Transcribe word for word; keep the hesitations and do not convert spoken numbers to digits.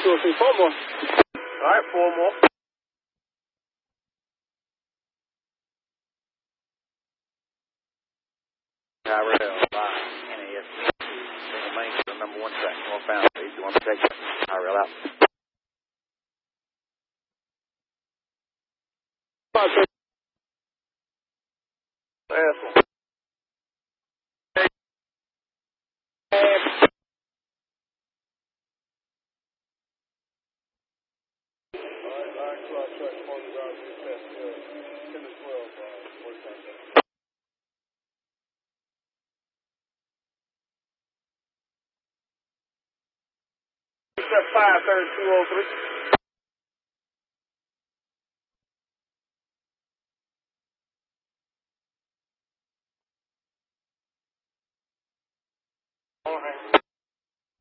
Two or three, four more. All right, four more. Tyrell, five, N A S, single main, to the number one track, northbound, eight one protection. Tyrell out. Five, six. Last one. Five, thirty-two oh three.